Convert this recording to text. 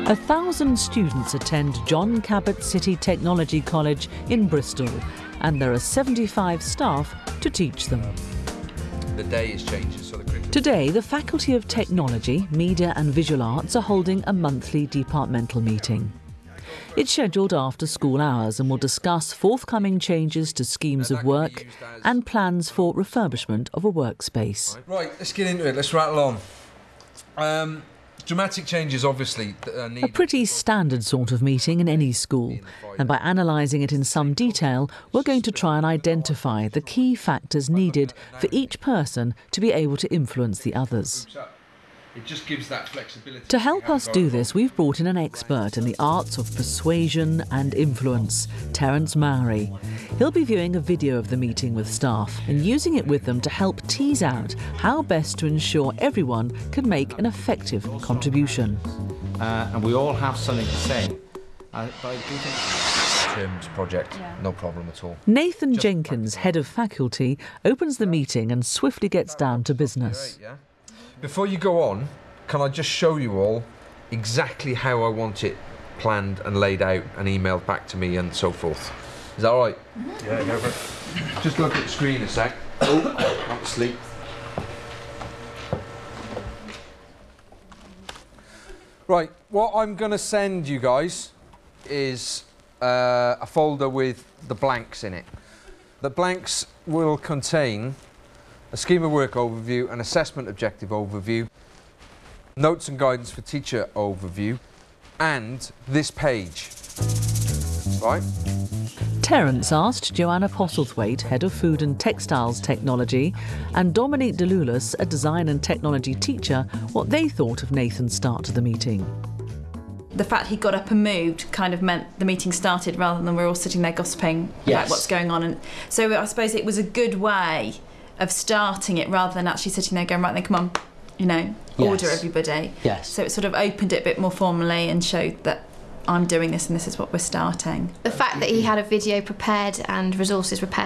1,000 students attend John Cabot City Technology College in Bristol, and there are 75 staff to teach them. The day is changing, so the curriculum... Today, the Faculty of Technology, Media and Visual Arts are holding a monthly departmental meeting. It's scheduled after school hours and will discuss forthcoming changes to schemes of work and plans for refurbishment of a workspace. Right, let's get into it. Let's rattle on. Dramatic changes, obviously, are needed. A pretty standard sort of meeting in any school, and by analysing it in some detail, we're going to try and identify the key factors needed for each person to be able to influence the others. It just gives that flexibility. To help us do this, we've brought in an expert in the arts of persuasion and influence, Terence Mowry. He'll be viewing a video of the meeting with staff and using it with them to help tease out how best to ensure everyone can make an effective contribution. And we all have something to say. But I do think... Terms project, no problem at all. Nathan Jenkins, head of faculty, opens the meeting and swiftly gets down to business. Before you go on, can I just show you all exactly how I want it planned and laid out and emailed back to me and so forth? Is that all right? Yeah, go for it. Just look at the screen a sec. Oh, I'm asleep. Right, what I'm going to send you guys is a folder with the blanks in it. The blanks will contain a scheme of work overview, an assessment objective overview, notes and guidance for teacher overview, and this page, right? Terence asked Joanna Postlethwaite, head of food and textiles technology, and Dominique Deloulas, a design and technology teacher, what they thought of Nathan's start to the meeting. The fact he got up and moved kind of meant the meeting started rather than we're all sitting there gossiping about what's going on. And so I suppose it was a good way of starting it rather than actually sitting there going, right then, come on, you know, order everybody. Yes. So it sort of opened it a bit more formally and showed that I'm doing this and this is what we're starting. The fact that he had a video prepared and resources prepared